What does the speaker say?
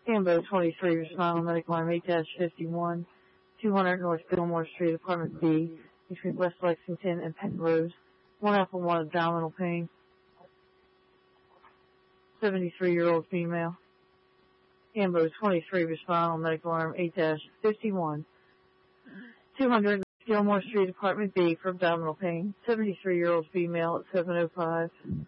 Ambo 23, respond on medical arm 8-51, 200 North Gilmore Street, apartment B, between West Lexington and Penrose. 1 abdominal pain. 73-year-old female. Ambo 23, respond on medical arm 8-51, 200 Gilmore Street, apartment B, for abdominal pain. 73-year-old female at 7:05.